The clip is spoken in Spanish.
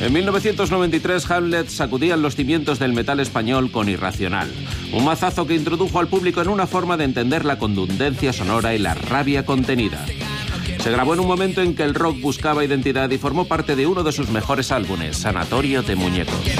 En 1993, Hamlet sacudía los cimientos del metal español con Irracional, un mazazo que introdujo al público en una forma de entender la contundencia sonora y la rabia contenida. Se grabó en un momento en que el rock buscaba identidad y formó parte de uno de sus mejores álbumes, Sanatorio de Muñecos.